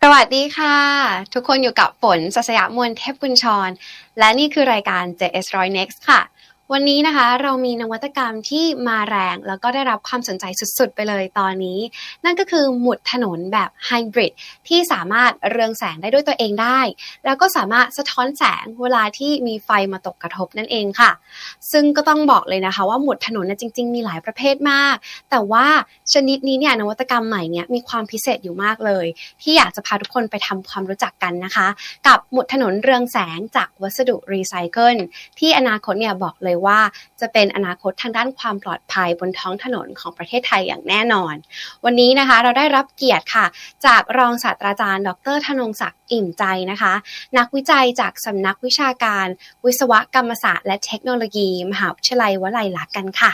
วัสดีค่ะทุกคนอยู่กับฝนศัสยมวลเทพกุญชรและนี่คือรายการ JS100 Next ค่ะวันนี้นะคะเรามีนวัตกรรมที่มาแรงแล้วก็ได้รับความสนใจสุดๆไปเลยตอนนี้นั่นก็คือหมุดถนนแบบไฮบริดที่สามารถเรืองแสงได้ด้วยตัวเองได้แล้วก็สามารถสะท้อนแสงเวลาที่มีไฟมาตกกระทบนั่นเองค่ะซึ่งก็ต้องบอกเลยนะคะว่าหมุดถนนจริงๆมีหลายประเภทมากแต่ว่าชนิดนี้เนี่ยนวัตกรรมใหม่เนี่ยมีความพิเศษอยู่มากเลยที่อยากจะพาทุกคนไปทำความรู้จักกันนะคะกับหมุดถนนเรืองแสงจากวัสดุรีไซเคิลที่อนาคตเนี่ยบอกเลยว่าจะเป็นอนาคตทางด้านความปลอดภัยบนท้องถนนของประเทศไทยอย่างแน่นอนวันนี้นะคะเราได้รับเกียรติค่ะจากรองศาสตราจารย์ดร.ธนงศักดิ์อิ่มใจนะคะนักวิจัยจากสำนักวิชาการวิศวกรรมศาสตร์และเทคโนโลยีมหาวิทยาลัยวลัยลักษณ์กันค่ะ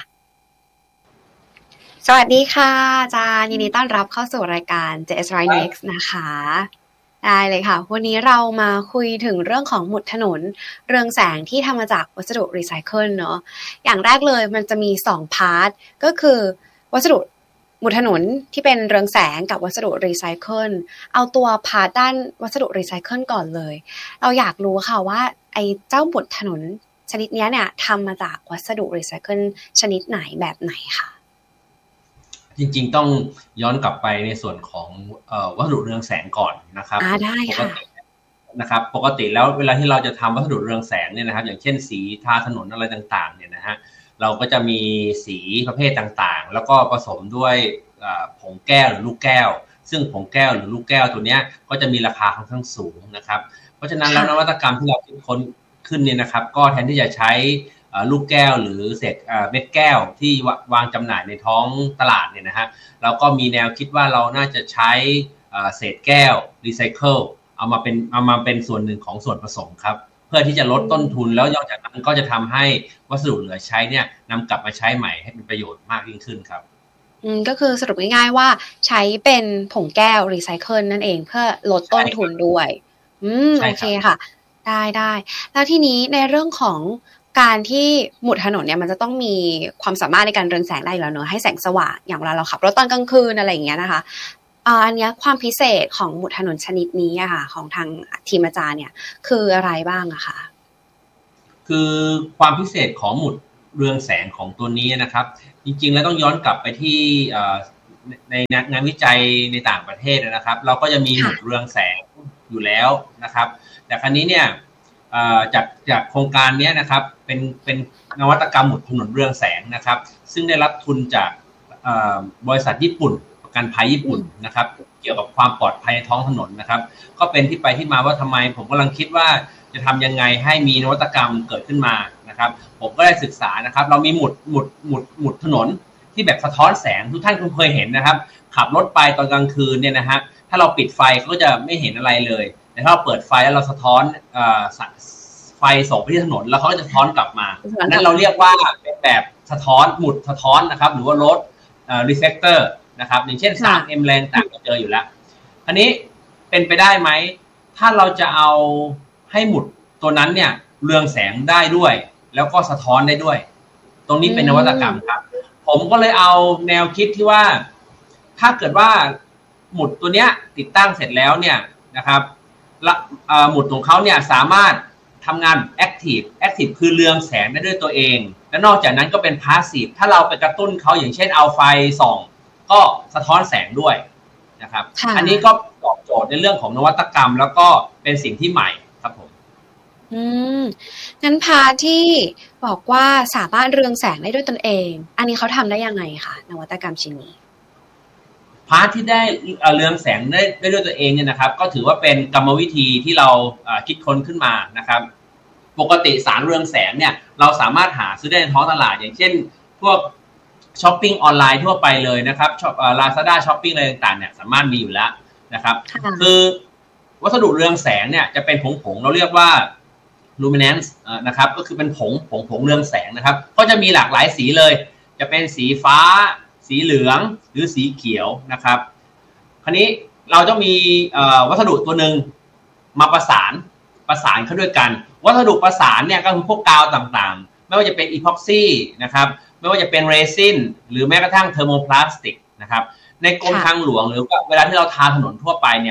สวัสดีค่ะอาจารย์ยินดีต้อนรับเข้าสู่รายการ JS100 Next นะคะได้เลยค่ะวันนี้เรามาคุยถึงเรื่องของหมุดถนนเรืองแสงที่ทำมาจากวัสดุรีไซเคิลเนาะอย่างแรกเลยมันจะมี2พาร์ทก็คือวัสดุหมุดถนนที่เป็นเรืองแสงกับวัสดุรีไซเคิลเอาตัวพาร์ทด้านวัสดุรีไซเคิลก่อนเลยเราอยากรู้ค่ะว่าไอ้เจ้าหมุดถนนชนิดนี้เนี่ยทำมาจากวัสดุรีไซเคิลชนิดไหนแบบไหนค่ะจริงๆต้องย้อนกลับไปในส่วนของวัสดุเรืองแสงก่อนนะครับได้ค่ะนะครับปกติแล้วเวลาที่เราจะทำวัสดุเรืองแสงเนี่ยนะครับอย่างเช่นสีทาถนนอะไรต่างๆเนี่ยนะฮะเราก็จะมีสีประเภทต่างๆแล้วก็ผสมด้วยผงแก้วหรือลูกแก้วซึ่งผงแก้วหรือลูกแก้วตัวเนี้ยก็จะมีราคาค่อนข้างสูงนะครับเพราะฉะนั้นแล้วนวัตกรรมที่เราคิดค้นขึ้นเนี่ยนะครับก็แทนที่จะใช้ลูกแก้วหรือเศษเม็ดแก้วที่วางจำหน่ายในท้องตลาดเนี่ยนะฮะเราก็มีแนวคิดว่าเราน่าจะใช้เศษแก้วรีไซเคิลเอามาเป็นส่วนหนึ่งของส่วนผสมครับเพื่อที่จะลดต้นทุนแล้วนอกจากนั้นก็จะทำให้วัสดุเหลือใช้เนี่ยนำกลับมาใช้ใหม่ให้เป็นประโยชน์มากยิ่งขึ้นครับก็คือสรุปง่ายๆว่าใช้เป็นผงแก้วรีไซเคิลนั่นเองเพื่อลดต้นทุนด้วยโอเคค่ะได้แล้วทีนี้ในเรื่องของการที่หมุดถนนเนี่ยมันจะต้องมีความสามารถในการเรืองแสงได้แล้วเนอะให้แสงสว่างอย่างเวลาเราขับรถตอนกลางคืนอะไรอย่างเงี้ยนะคะอันนี้ความพิเศษของหมุดถนนชนิดนี้อะค่ะของทางทีมอาจารย์เนี่ยคืออะไรบ้างอะคะคือความพิเศษของหมุดเรืองแสงของตัวนี้นะครับจริงๆแล้วต้องย้อนกลับไปที่ในงานวิจัยในต่างประเทศนะครับเราก็จะมีหมุดเรืองแสงอยู่แล้วนะครับแต่ครั้นี้เนี่ยจากโครงการนี้นะครับเป็นนวัตกรรมหมุดถนนเรืองแสงนะครับซึ่งได้รับทุนจากบริษัทญี่ปุ่นประกันภัยญี่ปุ่นนะครับเกี่ยวกับความปลอดภัยในท้องถนนนะครับก็เป็นที่ไปที่มาว่าทำไมผมกำลังคิดว่าจะทำยังไงให้มีนวัตกรรมเกิดขึ้นมานะครับผมก็ได้ศึกษานะครับเรามีหมุดถนนที่แบบสะท้อนแสงทุกท่านคงเคยเห็นนะครับขับรถไปตอนกลางคืนเนี่ยนะฮะถ้าเราปิดไฟก็จะไม่เห็นอะไรเลยแต่ถ้าเราเปิดไฟแล้วเราสะท้อนไฟส่งไปที่ถนนแล้วเขาก็จะสะท้อนกลับมานั้นเราเรียกว่าเป็นแบบสะท้อนหมุดสะท้อนนะครับหรือว่า road reflector นะครับอย่างเช่น 3M แรงต่างเราเจออยู่แล้วอันนี้เป็นไปได้ไหมถ้าเราจะเอาให้หมุดตัวนั้นเนี่ยเรืองแสงได้ด้วยแล้วก็สะท้อนได้ด้วยตรงนี้เป็นนวัตกรรมครับผมก็เลยเอาแนวคิดที่ว่าถ้าเกิดว่าหมุดตัวเนี้ยติดตั้งเสร็จแล้วเนี่ยนะครับหมุดของเขาเนี่ยสามารถทำงาน active คือเรืองแสงได้ด้วยตัวเองและนอกจากนั้นก็เป็น passive ถ้าเราไปกระตุ้นเขาอย่างเช่นเอาไฟส่องก็สะท้อนแสงด้วยนะครับอันนี้ก็ตอบโจทย์ในเรื่องของนวัตกรรมแล้วก็เป็นสิ่งที่ใหม่ครับผมงั้นพาที่บอกว่าสามารถเรืองแสงได้ด้วยตนเองอันนี้เขาทำได้ยังไงคะนวัตกรรมชิ้นนี้พาร์ทที่ได้เรืองแสงได้ด้วยตัวเองเนี่ยนะครับก็ถือว่าเป็นกรรมวิธีที่เราคิดค้นขึ้นมานะครับปกติสารเรืองแสงเนี่ยเราสามารถหาซื้อได้ในท้องตลาดอย่างเช่นพวกช้อปปิ้งออนไลน์ทั่วไปเลยนะครับLazada Shopping อะไรต่างๆเนี่ยสามารถมีอยู่แล้วนะครับคือวัสดุเรืองแสงเนี่ยจะเป็นผงเราเรียกว่า luminance นะครับก็คือเป็นผงเรืองแสงนะครับก็จะมีหลากหลายสีเลยจะเป็นสีฟ้าสีเหลืองหรือสีเขียวนะครับคราวนี้เราจะมีวัสดุตัวหนึ่งมาประสานเข้าด้วยกันวัสดุประสานเนี่ยก็คือพวกกาวต่างๆไม่ว่าจะเป็นอีพ็อกซี่นะครับไม่ว่าจะเป็นเรซินหรือแม้กระทั่งเทอร์โมพลาสติกนะครับในกรมทางหลวงหรือว่าเวลาที่เราทาถนนทั่วไปเนี่ย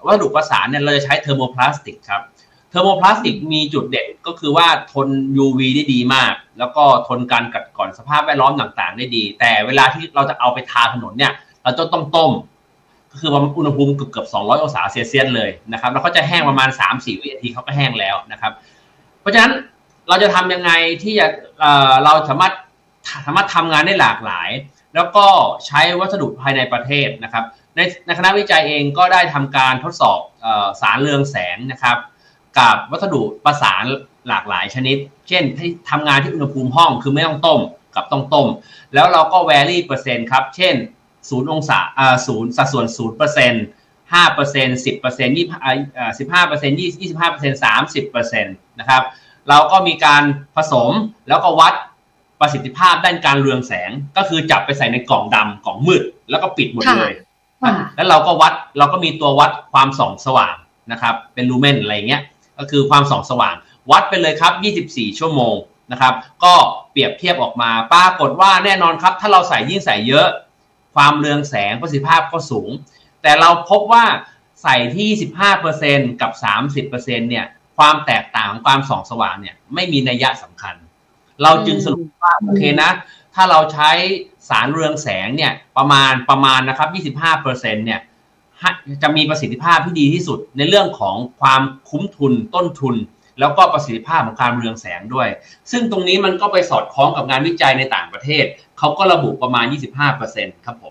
วัสดุประสานเนี่ยเราจะใช้เทอร์โมพลาสติกครับเทอร์โมพลาสติกมีจุดเด่นก็คือว่าทน UV ได้ดีมากแล้วก็ทนการกัดกร่อนสภาพแวดล้อมต่างๆได้ดีแต่เวลาที่เราจะเอาไปทาถนนเนี่ยเราจะต้องต้มก็คืออุณหภูมิเกือบ200องศาเซลเซียสเลยนะครับแล้วก็จะแห้งประมาณ 3-4 วินาทีเขาก็แห้งแล้วนะครับเพราะฉะนั้นเราจะทำยังไงที่จะเราสามารถทำงานได้หลากหลายแล้วก็ใช้วัสดุภายในประเทศนะครับในคณะวิจัยเองก็ได้ทำการทดสอบสารเรืองแสงนะครับกับวัสดุประสานหลากหลายชนิดเช่นที่ทำงานที่อุณหภูมิห้องคือไม่ต้องต้มกับต้องต้มแล้วเราก็แวรี่เปอร์เซ็นต์ครับเช่น0องศา0สัดส่วน 0% 5% 10% 15% 25% 30% นะครับเราก็มีการผสมแล้วก็วัดประสิทธิภาพด้านการเรืองแสงก็คือจับไปใส่ในกล่องดำกล่องมืดแล้วก็ปิดหมดเลยแล้วเราก็มีตัววัดความส่องสว่างนะครับเป็นลูเมนอะไรเงี้ยก็คือความส่องสว่างวัดไปเลยครับ24ชั่วโมงนะครับก็เปรียบเทียบออกมาปรากฏว่าแน่นอนครับถ้าเรายิ่งใส่เยอะความเรืองแสงประสิทธิภาพก็สูงแต่เราพบว่าใส่ที่ 15% กับ 30% เนี่ยความแตกต่างของความส่องสว่างเนี่ยไม่มีนัยสำคัญเราจึงสรุปว่าโอเคนะถ้าเราใช้สารเรืองแสงเนี่ยประมาณนะครับ 25% เนี่ยจะมีประสิทธิภาพที่ดีที่สุดในเรื่องของความคุ้มทุนต้นทุนแล้วก็ประสิทธิภาพของการเรืองแสงด้วยซึ่งตรงนี้มันก็ไปสอดคล้องกับงานวิจัยในต่างประเทศเขาก็ระบุประมาณ 25% ครับผม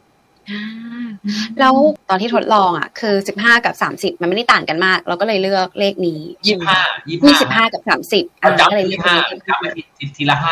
แล้วตอนที่ทดลองอ่ะคือ15กับ30มันไม่ได้ต่างกันมากเราก็เลยเลือกเลขนี้25กับ30 ก็เลยเลือกจับไปทีละ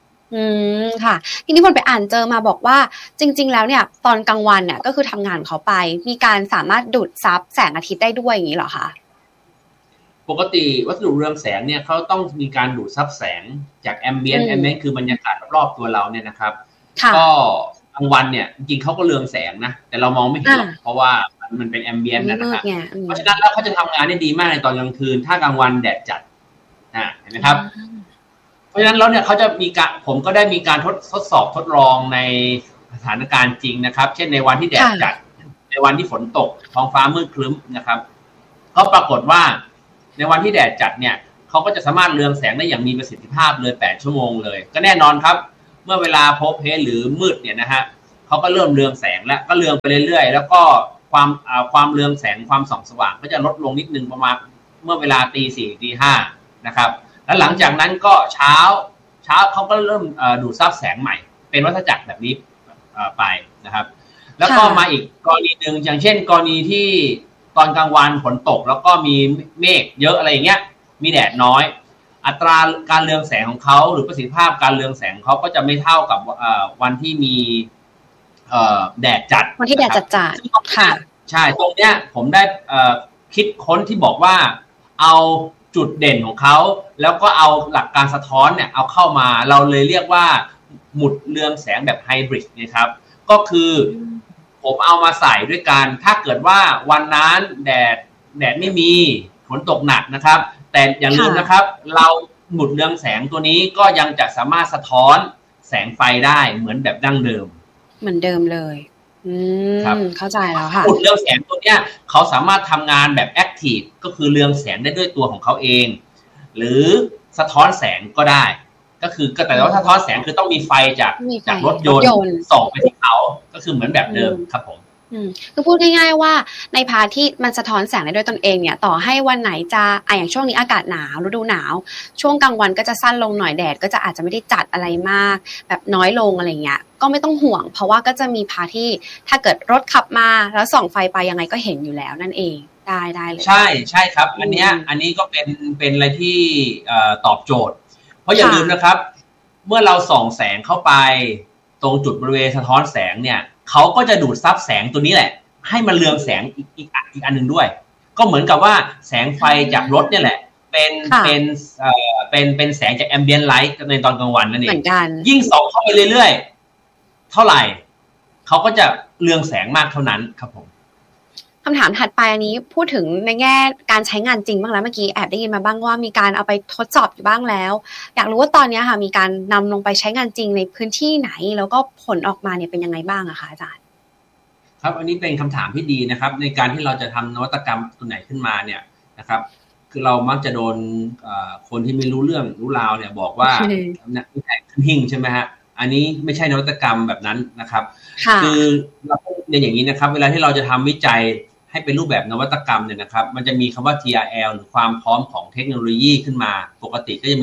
5 ค่ะทีนี้คนไปอ่านเจอมาบอกว่าจริงๆแล้วเนี่ยตอนกลางวันเนี่ยก็คือทำงานเขาไปมีการสามารถดูดซับแสงอาทิตย์ได้ด้วยอย่างนี้เหรอคะปกติวัสดุเรืองแสงเนี่ยเขาต้องมีการดูดซับแสงจากแอมเบียนคือบรรยากาศรอบๆตัวเราเนี่ยนะครับก็กลางวันเนี่ยจริงๆเขาก็เรืองแสงนะแต่เรามองไม่เห็นหรอกเพราะว่ามันเป็นแอมเบียนนะครับเพราะฉะนั้นแล้วเขาจะทำงานได้ดีมากในตอนกลางคืนถ้ากลางวันแดดจัดเห็นไหมครับเพราะฉะนั้นแล้วเนี่ยเขาจะมีการผมก็ได้มีการทดสอบทดลองในสถานการณ์จริงนะครับเช่นในวันที่แดดจัดในวันที่ฝนตกท้องฟ้ามืดครึ้มนะครับก็ปรากฏว่าในวันที่แดดจัดเนี่ยเขาก็จะสามารถเรืองแสงได้อย่างมีประสิทธิภาพเลย8ชั่วโมงเลยก็แน่นอนครับเมื่อเวลาโพเพหรือมืดเนี่ยนะฮะเขาก็เริ่มเรืองแสงแล้วก็เรืองไปเรื่อยๆแล้วก็ความเรืองแสงความส่องสว่างก็จะลดลงนิดนึงประมาณเมื่อเวลา 4:00 น 5:00 นนะครับแล้วหลังจากนั้นก็เช้าเขาก็เริ่มดูดซับแสงใหม่เป็นวัฏจักรแบบนี้ไปนะครับแล้วก็มาอีกกรณีนึงอย่างเช่นกรณีที่ตอนกลางวันฝนตกแล้วก็มีเมฆเยอะอะไรอย่างเงี้ยมีแดดน้อยอัตราการเรืองแสงของเขาหรือประสิทธิภาพการเรืองแสงเขาก็จะไม่เท่ากับวันที่มีแดดจัดวันที่แดดจัดค่ะใช่ตรงเนี้ยผมได้คิดค้นที่บอกว่าเอาจุดเด่นของเขาแล้วก็เอาหลักการสะท้อนเนี่ยเอาเข้ามาเราเลยเรียกว่าหมุดเรืองแสงแบบไฮบริดนะครับก็คือผมเอามาใส่ด้วยกันถ้าเกิดว่าวันนั้นแดดไม่มีฝนตกหนักนะครับแต่อย่าลืมนะครับเราหมุดเรืองแสงตัวนี้ก็ยังจะสามารถสะท้อนแสงไฟได้เหมือนแบบดั้งเดิมเหมือนเดิมเลยเข้าใจแล้วค่ะหมุดเรืองแสงตัวเนี้ยเขาสามารถทำงานแบบแอคทีฟก็คือเรืองแสงได้ด้วยตัวของเขาเองหรือสะท้อนแสงก็ได้ก็คือแต่ว่าสะท้อนแสงคือต้องมีไฟจากรถยนต์ส่องไปที่เขาก็คือเหมือนแบบเดิมครับผมคือพูดง่ายๆว่าในพาร์ทที่มันสะท้อนแสงได้ด้วยตนเองเนี่ยต่อให้วันไหนจะอย่างช่วงนี้อากาศหนาวฤดูหนาวช่วงกลางวันก็จะสั้นลงหน่อยแดดก็จะอาจจะไม่ได้จัดอะไรมากแบบน้อยลงอะไรเงี้ยก็ไม่ต้องห่วงเพราะว่าก็จะมีพาร์ทที่ถ้าเกิดรถขับมาแล้วส่องไฟไปยังไงก็เห็นอยู่แล้วนั่นเองได้เลยใช่ครับอันนี้ก็เป็นอะไรที่ตอบโจทย์เพราะอย่าลืมนะครับเมื่อเราส่องแสงเข้าไปตรงจุดบริเวณสะท้อนแสงเนี่ยเขาก็จะดูดซับแสงตัวนี้แหละให้มันเรืองแสงอีกอันนึงด้วยก็เหมือนกับว่าแสงไฟจากรถเนี่ยแหละเป็นแสงจากแอมเบียนไลท์ในตอนกลางวันนั่นเองยิ่งส่องเข้าไปเรื่อยๆเท่าไหร่เขาก็จะเรืองแสงมากเท่านั้นครับผมคำถามถัดไปอันนี้พูดถึงในแง่การใช้งานจริงบ้างแล้วเมื่อกี้แอบได้ยินมาบ้างว่ามีการเอาไปทดสอบอยู่บ้างแล้วอยากรู้ว่าตอนนี้ค่ะมีการนำลงไปใช้งานจริงในพื้นที่ไหนแล้วก็ผลออกมาเนี่ยเป็นยังไงบ้างอะคะอาจารย์คครับอันนี้เป็นคำถามที่ดีนะครับในการที่เราจะทำนวัตกรรมตัวไหนขึ้นมาเนี่ยนะครับคือเรามักจะโดนคนที่ไม่รู้เรื่องรู้ราวเนี่ยบอกว่าไม่ใช่ขึ้นหิ่งใช่ไหมฮะอันนี้ไม่ใช่นวัตกรรมแบบนั้นนะครับคือเราเรียนอย่างนี้นะครับเวลาที่เราจะทำวิจัยให้เป็นรูปแบบนวัตกรรมเนี่ยนะครับมันจะมีคำว่า TRL หรือความพร้อมของเทคโนโลยีขึ้นมาปกติก็จะมี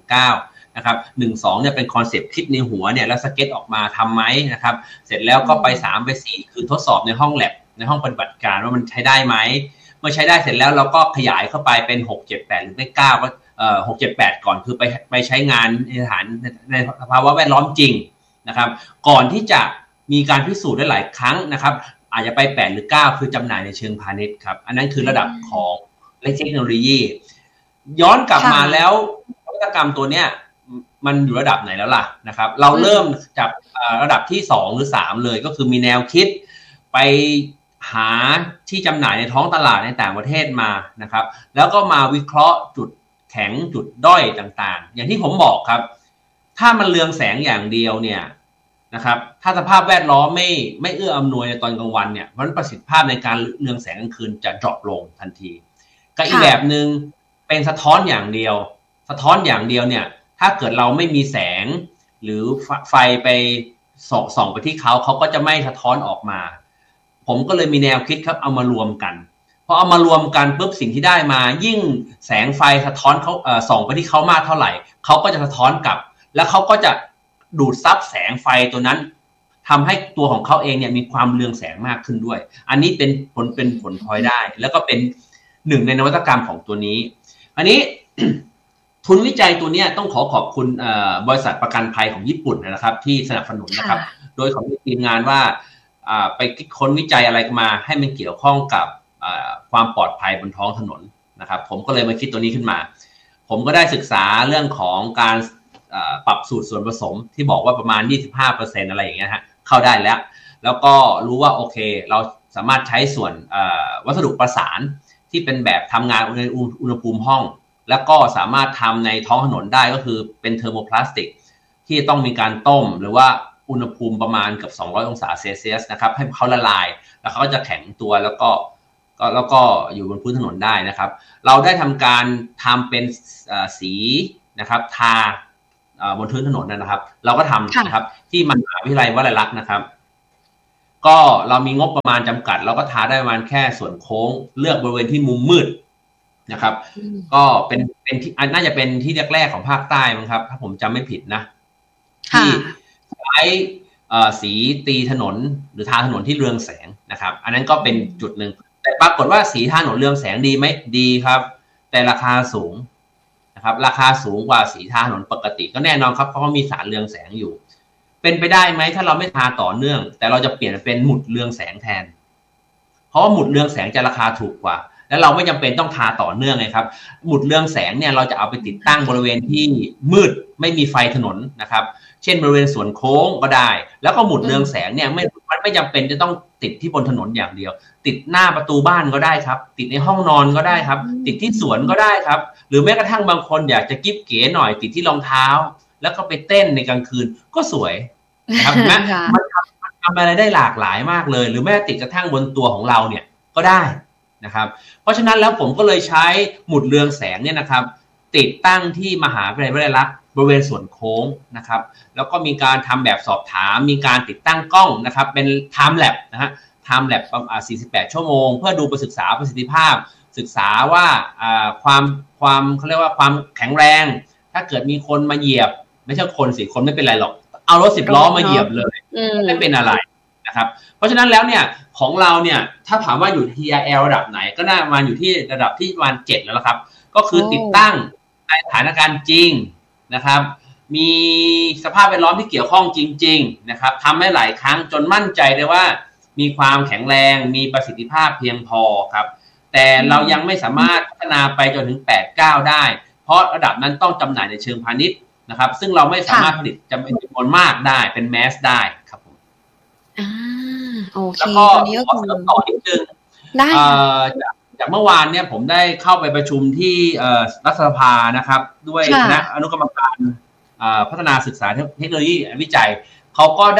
1-9 นะครับ1-2เนี่ยเป็นคอนเซปต์คิดในหัวเนี่ยแล้วสเก็ตออกมาทำไหมนะครับเสร็จแล้วก็ไป3ไป4คือทดสอบในห้องแลบในห้องปฏิบัติการว่ามันใช้ได้ไหมเมื่อใช้ได้เสร็จแล้วเราก็ขยายเข้าไปเป็น6 7 8หรือไม่9ก็6 7 8ก่อนคือไปใช้งานในสถานในสภาวะแวดล้อมจริงนะครับก่อนที่จะมีการพิสูจน์ได้หลายครั้งนะครับอาจจะไป8หรือ9คือจำหน่ายในเชิงพาณิชย์ครับอันนั้นคือระดับของเทคโนโลยีย้อนกลับมาแล้วนวัตกรรมตัวเนี้ยมันอยู่ระดับไหนแล้วล่ะนะครับเราเริ่มจากระดับที่2หรือ3เลยก็คือมีแนวคิดไปหาที่จำหน่ายในท้องตลาดในต่างประเทศมานะครับแล้วก็มาวิเคราะห์จุดแข็งจุดด้อยต่างๆอย่างที่ผมบอกครับถ้ามันเรืองแสงอย่างเดียวเนี่ยนะครับถ้าสภาพแวดล้อมไม่เอื้ออำนวยในตอนกลางวันเนี่ยเพราะฉะนั้นประสิทธิภาพในการเรืองแสงกลางคืนจะดรอปลงทันทีก็อีกแบบนึงเป็นสะท้อนอย่างเดียวเนี่ยถ้าเกิดเราไม่มีแสงหรือไฟไปส่องไปที่เขาก็จะไม่สะท้อนออกมาผมก็เลยมีแนวคิดครับเอามารวมกันพอเอามารวมกันปุ๊บสิ่งที่ได้มายิ่งแสงไฟสะท้อนเขาส่องไปที่เขามากเท่าไหร่เขาก็จะสะท้อนกลับแล้วเขาก็จะดูดซับแสงไฟตัวนั้นทำให้ตัวของเขาเองเนี่ยมีความเรืองแสงมากขึ้นด้วยอันนี้เป็นผลพลอยได้แล้วก็เป็นหนึ่งในนวัตกรรมของตัวนี้อันนี้ ทุนวิจัยตัวนี้ต้องขอบคุณบริษัทประกันภัยของญี่ปุ่นนะครับที่สนับสนุนนะครับโดยของทีมงานว่าไปคิดค้นวิจัยอะไรมาให้มันเกี่ยวข้องกับความปลอดภัยบนท้องถนนนะครับผมก็เลยมาคิดตัวนี้ขึ้นมาผมก็ได้ศึกษาเรื่องของการปรับสูตรส่วนผสมที่บอกว่าประมาณ 25% อะไรอย่างเงี้ยฮะเข้าได้แล้วก็รู้ว่าโอเคเราสามารถใช้ส่วนวัสดุประสานที่เป็นแบบทำงานในอุณหภูมิห้องแล้วก็สามารถทำในท้องถนนได้ก็คือเป็นเทอร์โมพลาสติกที่ต้องมีการต้มหรือว่าอุณหภูมิประมาณเกือบ200องศาเซลเซียสนะครับให้เขาละลายแล้วเขาก็จะแข็งตัวแล้วก็อยู่บนพื้นถนนได้นะครับเราได้ทำการทำเป็นสีนะครับทาบนพื้นถนนนะครับเราก็ทำนะครับที่มหาวิทยาลัยวลัยลักษณ์นะครับก็เรามีงบประมาณจำกัดเราก็ทาได้ประมาณแค่ส่วนโค้งเลือกบริเวณที่มุมมืดนะครับก็เป็นที่น่าจะเป็นที่แรกๆของภาคใต้มั้งครับถ้าผมจำไม่ผิดนะที่ใช้สีตีถนนหรือทาถนนที่เรืองแสงนะครับอันนั้นก็เป็นจุดหนึ่งแต่ปรากฏว่าสีทาถนนเรืองแสงดีไหมดีครับแต่ราคาสูงนะครับราคาสูงกว่าสีทาถนนปกติก็แน่นอนครับเพราะเขามีสารเรืองแสงอยู่เป็นไปได้ไหมถ้าเราไม่ทาต่อเนื่องแต่เราจะเปลี่ยนเป็นหมุดเรืองแสงแทนเพราะว่าหมุดเรืองแสงจะราคาถูกกว่าแล้วเราไม่จำเป็นต้องทาต่อเนื่องไงครับหมุดเรืองแสงเนี่ยเราจะเอาไปติดตั้งบริเวณที่มืดไม่มีไฟถนนนะครับเช่นบริเวณสวนโค้งก็ได้แล้วก็หมุดเรืองแสงเนี่ยมันไม่จำเป็นจะต้องติดที่บนถนนอย่างเดียวติดหน้าประตูบ้านก็ได้ครับติดในห้องนอนก็ได้ครับติดที่สวนก็ได้ครับหรือแม้กระทั่งบางคนอยากจะกิ๊บเก๋หน่อยติดที่รองเท้าแล้วก็ไปเต้นในกลางคืนก็สวยนะครับมันทำอะไรได้หลากหลายมากเลยหรือแม้ติดกระทั่งบนตัวของเราเนี่ยก็ได้นะครับเพราะฉะนั้นแล้วผมก็เลยใช้หมุดเรืองแสงเนี่ยนะครับติดตั้งที่มหาวิทยาลัยวลัยลักษณ์บริเวณส่วนโค้งนะครับแล้วก็มีการทำแบบสอบถามมีการติดตั้งกล้องนะครับเป็น time lapse นะฮะ time lapse ประมาณ48ชั่วโมงเพื่อดูศึกษาประสิทธิภาพศึกษาว่าความเขาเรียกว่าความแข็งแรงถ้าเกิดมีคนมาเหยียบไม่ใช่คนสิคนไม่เป็นไรหรอกเอารถ10ล้อมาเหยียบเลยไม่เป็นอะไรนะครับเพราะฉะนั้นแล้วเนี่ยของเราเนี่ยถ้าถามว่าอยู่ TRL ระดับไหนก็น่ามาอยู่ที่ระดับที่ประมาณ7แล้วครับก็คือติดตั้งในสถานการณ์จริงนะครับมีสภาพแวดล้อมที่เกี่ยวข้องจริงๆนะครับทำให้หลายครั้งจนมั่นใจได้ว่ามีความแข็งแรงมีประสิทธิภาพเพียงพอครับแต่เรายังไม่สามารถพัฒนาไปจนถึง 8-9 ได้เพราะระดับนั้นต้องจำหน่ายในเชิงพาณิชย์นะครับซึ่งเราไม่สามารถผลิตจำนวนมากได้เป็นแมสได้ครับผมโอเคแล้วก็ขอเสริมต่อนิดนึงได้จากเมื่อวานเนี่ยผมได้เข้าไปประชุมที่รัฐสภานะครับด้วยคณะอนุกรรมการพัฒนาศึกษาเทคโนโลยีวิจัยเขาก็ได้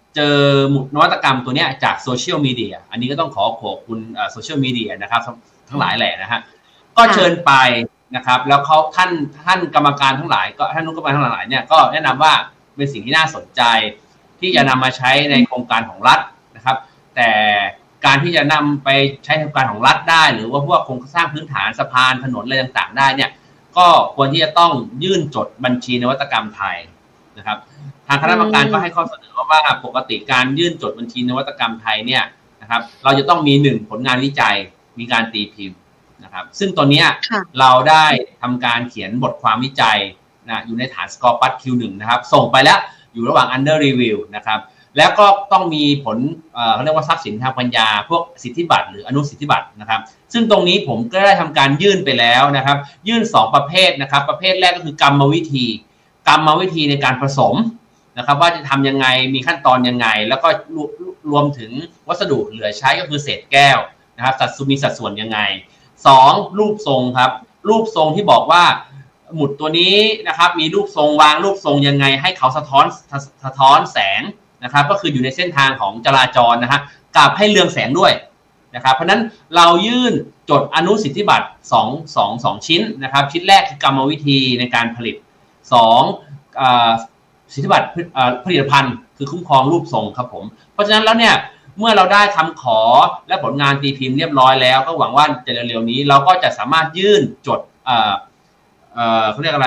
เจอนวัตกรรมตัวเนี้ยจากโซเชียลมีเดียอันนี้ก็ต้องขอบคุณโซเชียลมีเดียนะครับทั้งหลายแหละนะฮะก็เชิญไปนะครับแล้วเขาท่านกรรมการทั้งหลายก็ท่านนุกรรมการทั้งหลายเนี่ยก็แนะนำว่าเป็นสิ่งที่น่าสนใจที่จะนำมาใช้ในโครงการของรัฐนะครับแต่การที่จะนำไปใช้โครงการของรัฐได้หรือว่าพวกโครงสร้างพื้นฐานสะพานถนนอะไรต่างๆได้เนี่ยก็ควรที่จะต้องยื่นจดบัญชีนวัตกรรมไทยนะครับทางคณะกรรมการก็ให้ข้อเสนอว่าปกติการยื่นจดบัญชีนวัตกรรมไทยเนี่ยนะครับเราจะต้องมี1ผลงานวิจัยมีการตีพิมพ์นะครับซึ่งตัวเนี้ยเราได้ทำการเขียนบทความวิจัยนะอยู่ในฐาน Scopus Q1 นะครับส่งไปแล้วอยู่ระหว่าง under review นะครับแล้วก็ต้องมีผลเขาเรียกว่าทรัพย์สินทางปัญญาพวกสิทธิบัตรหรืออนุสิทธิบัตรนะครับซึ่งตรงนี้ผมก็ได้ทำการยื่นไปแล้วนะครับยื่น2ประเภทนะครับประเภทแรกก็คือกรรมวิธีในการผสมนะครับว่าจะทำยังไงมีขั้นตอนยังไงแล้วก็รวมถึงวัสดุเหลือใช้ก็คือเศษแก้วนะครับมีสัดส่วนยังไง2รูปทรงครับรูปทรงที่บอกว่าหมุดตัวนี้นะครับมีรูปทรงวางรูปทรงยังไงให้เขาสะท้อนแสงนะครับก็คืออยู่ในเส้นทางของจราจรนะฮะกับให้เรืองแสงด้วยนะครับเพราะนั้นเรายื่นจดอนุสิทธิบัตร2ชิ้นนะครับชิ้นแรกคือกรรมวิธีในการผลิต2สิทธิบัตรผลิตภัณฑ์คือคุ้มครองรูปทรงครับผมเพราะฉะนั้นแล้วเนี่ยเมื่อเราได้คำขอและผลงานตีพิมพ์เรียบร้อยแล้วก็หวังว่าจะเร็วๆนี้เราก็จะสามารถยื่นจดเขาเรียกอะไร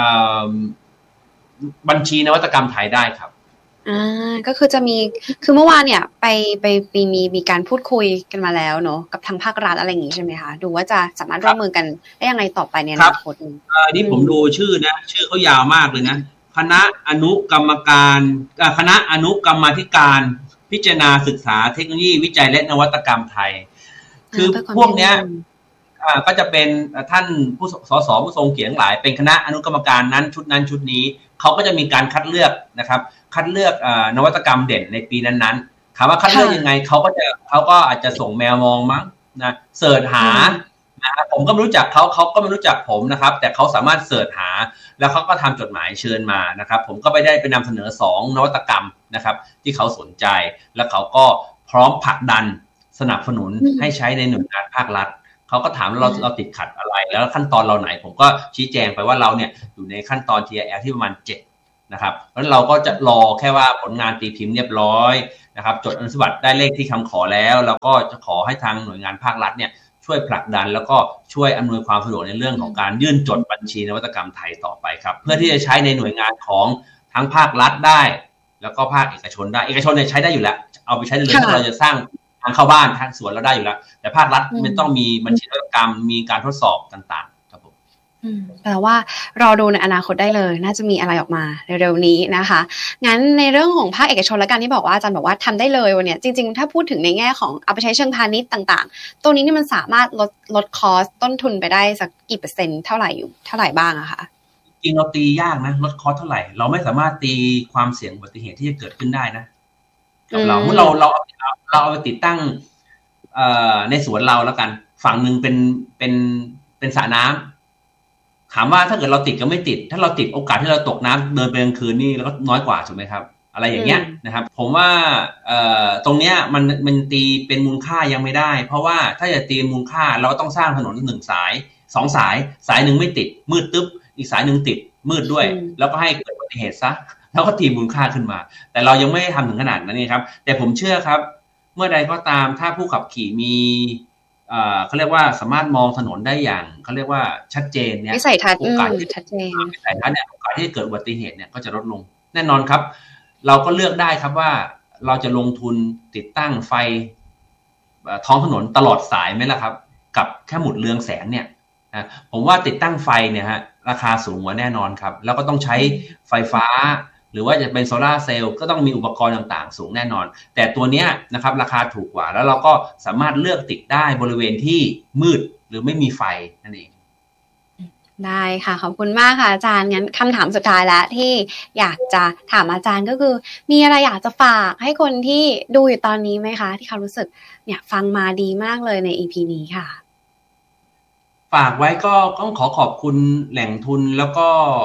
บัญชีนวัตกรรมไทยได้ครับก็คือจะมีคือเมื่อวานเนี่ยไปมีการพูดคุยกันมาแล้วเนาะกับทางภาครัฐอะไรอย่างงี้ใช่ไหมคะดูว่าจะสามารถร่วมมือกันได้ยังไงต่อไปในอนาคตนี่ผมดูชื่อเขายาวมากเลยนะคณะอนุกรรมาธิการพิจารณาศึกษาเทคโนโลยีวิจัยและนวัตกรรมไทยคือพวกเนี้ยก็จะเป็นท่านผู้สสผู้ทรงเกียรติหลายเป็นคณะอนุกรรมการนั้นชุดนี้เขาก็จะมีการคัดเลือกนะครับคัดเลือกนวัตกรรมเด่นในปีนั้นๆถามว่าคัดเลือกยังไงเขาก็อาจจะส่งแมวมองมั้งนะเสิร์ชหานะครับผมก็ไม่รู้จักเขาก็ไม่รู้จักผมนะครับแต่เขาสามารถเสิร์ชหาแล้วเขาก็ทำจดหมายเชิญมานะครับผมก็ได้ไปนำเสนอ2นวัตกรรมนะครับที่เขาสนใจแล้วเขาก็พร้อมผลักดันสนับสนุนให้ใช้ในหน่วยงานภาครัฐเขาก็ถามเราติดขัดอะไรแล้วขั้นตอนเราไหนผมก็ชี้แจงไปว่าเราเนี่ยอยู่ในขั้นตอน TRL ที่ประมาณ7นะครับเพราะฉะนั้นเราก็จะรอแค่ว่าผลงานตีพิมพ์เรียบร้อยนะครับจดอนุสบัติได้เลขที่คำขอแล้วเราก็จะขอให้ทางหน่วยงานภาครัฐเนี่ยช่วยผลักดันแล้วก็ช่วยอำนวยความสะดวกในเรื่องของการยื่นจดบัญชีนวัตกรรมไทยต่อไปครับเพื่อที่จะใช้ในหน่วยงานของทั้งภาครัฐได้แล้วก็ภาคเอกชนได้เอกชนเนี่ยใช้ได้อยู่แล้วเอาไปใช้ได้เลยถ้าเราจะสร้างทางเข้าบ้านทางสวนเราได้อยู่แล้วแต่ภาครัฐมันต้องมีบัญชีนวัตกรรมมีการทดสอบต่างๆครับผมแปลว่ารอดูในอนาคตได้เลยน่าจะมีอะไรออกมาเร็วๆนี้นะคะงั้นในเรื่องของภาคเอกชนและการที่บอกว่าอาจารย์บอกว่าทำได้เลยวันนี้จริงๆถ้าพูดถึงในแง่ของเอาไปใช้เชิงพาณิชย์ต่างๆตัวนี้นี่มันสามารถลดคอสต้นทุนไปได้สักกี่เปอร์เซ็นต์เท่าไหร่บ้างอะคะจริงเราตียากนะลดคอสเท่าไหร่เราไม่สามารถตีความเสี่ยงอุบัติเหตุที่จะเกิดขึ้นได้นะกับเราเอาไปติดตั้งในสวนเราแล้วกันฝั่งหนึ่งเป็นสระน้ำถามว่าถ้าเกิดเราติดก็ไม่ติดถ้าเราติดโอกาสที่เราตกน้ำเดินไปกลางคืนนี่แล้วก็น้อยกว่าถูกไหมครับอะไรอย่างเงี้ยนะครับผมว่าตรงเนี้ยมันตีเป็นมูลค่ายังไม่ได้เพราะว่าถ้าจะตีมูลค่าเราต้องสร้างถนน1สาย2สายหนึ่งไม่ติดมืดตึ๊บอีกสายหนึ่งติดมืดด้วยแล้วก็ให้เกิดอุบัติเหตุซะแล้วก็ตีมูลค่าขึ้นมาแต่เรายังไม่ทำถึงขนาดนั้นนี่ครับแต่ผมเชื่อครับเมื่อใดก็ตามถ้าผู้ขับขี่มีเขาเรียกว่าสามารถมองถนนได้อย่างเขาเรียกว่าชัดเจนเนี่ยวิสัยทัศน์ชัดเจนวิสัยทัศน์เนี่ยโอกาสที่จะเกิดอุบัติเหตุเนี่ยก็จะลดลงแน่นอนครับเราก็เลือกได้ครับว่าเราจะลงทุนติดตั้งไฟท้องถนนตลอดสายไหมล่ะครับกับแค่หมุดเรืองแสงเนี่ยผมว่าติดตั้งไฟเนี่ยฮะราคาสูงกว่าแน่นอนครับแล้วก็ต้องใช้ไฟฟ้าหรือว่าจะเป็นโซล่าเซลล์ก็ต้องมีอุปกรณ์ต่างๆสูงแน่นอนแต่ตัวเนี้ยนะครับราคาถูกกว่าแล้วเราก็สามารถเลือกติดได้บริเวณที่มืดหรือไม่มีไฟนั่นเองได้ค่ะขอบคุณมากค่ะอาจารย์งั้นคำถามสุดท้ายแล้วที่อยากจะถามอาจารย์ก็คือมีอะไรอยากจะฝากให้คนที่ดูอยู่ตอนนี้ไหมคะที่เขารู้สึกเนี่ยฟังมาดีมากเลยใน EP นี้ค่ะฝากไว้ก็ต้องขอบคุณแหล่งทุนแล้วก็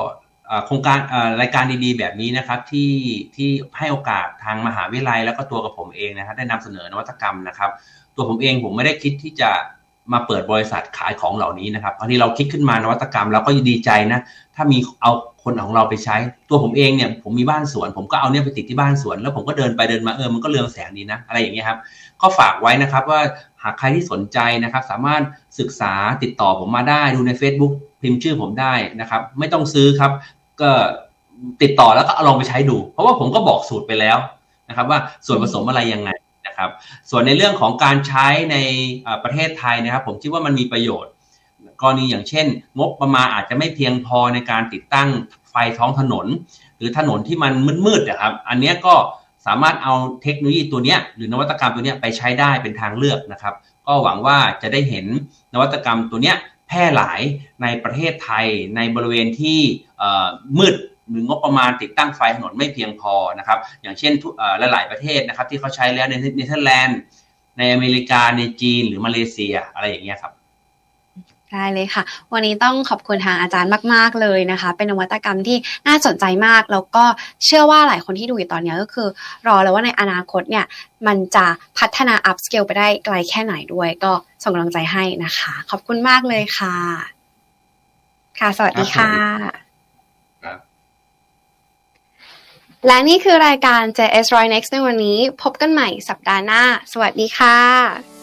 โครงการรายการดีๆแบบนี้นะครับที่ให้โอกาสทางมหาวิทยาลัยแล้วก็ตัวกับผมเองนะครับได้นำเสนอนวัตกรรมนะครับตัวผมเองผมไม่ได้คิดที่จะมาเปิดบริษัทขายของเหล่านี้นะครับบางทีเราคิดขึ้นมานวัตกรรมเราก็ดีใจนะถ้ามีเอาคนของเราไปใช้ตัวผมเองเนี่ยผมมีบ้านสวนผมก็เอาเนี่ยไปติดที่บ้านสวนแล้วผมก็เดินไปเดินมามันก็เรืองแสงดีนะอะไรอย่างเงี้ยครับก็ฝากไว้นะครับว่าหากใครที่สนใจนะครับสามารถศึกษาติดต่อผมมาได้ดูใน Facebook พิมพ์ชื่อผมได้นะครับไม่ต้องซื้อครับก็ติดต่อแล้วก็เอาลองไปใช้ดูเพราะว่าผมก็บอกสูตรไปแล้วนะครับว่าส่วนผสมอะไรยังไงนะครับส่วนในเรื่องของการใช้ในประเทศไทยนะครับผมคิดว่ามันมีประโยชน์กรณีอย่างเช่นงบประมาณอาจจะไม่เพียงพอในการติดตั้งไฟท้องถนนหรือถนนที่มันมืดๆนะครับอันนี้ก็สามารถเอาเทคโนโลยีตัวนี้หรือนวัตกรรมตัวนี้ไปใช้ได้เป็นทางเลือกนะครับก็หวังว่าจะได้เห็นนวัตกรรมตัวนี้แพร่หลายในประเทศไทยในบริเวณที่มืดหรืองบประมาณติดตั้งไฟถนนไม่เพียงพอนะครับอย่างเช่นหลายๆประเทศนะครับที่เขาใช้แล้วในเนเธอร์แลนด์ในอเมริกาในจีนหรือมาเลเซียอะไรอย่างเงี้ยครับได้เลยค่ะวันนี้ต้องขอบคุณทางอาจารย์มากๆเลยนะคะเป็นนวัตกรรมที่น่าสนใจมากแล้วก็เชื่อว่าหลายคนที่ดูอยู่ตอนนี้ก็คือรอแล้วว่าในอนาคตเนี่ยมันจะพัฒนา up scale ไปได้ไกลแค่ไหนด้วยก็ส่งกำลังใจให้นะคะขอบคุณมากเลยค่ะค่ะสวัสดีค่ะและนี่คือรายการ JS Roy Next ในวันนี้พบกันใหม่สัปดาห์หน้าสวัสดีค่ะ